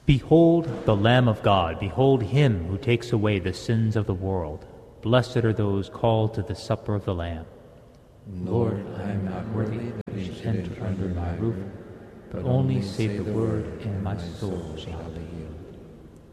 Behold the Lamb of God, behold him who takes away the sins of the world. Blessed are those called to the supper of the Lamb. Lord, I am not worthy that you should enter under my roof, but only say the word, and my soul shall live.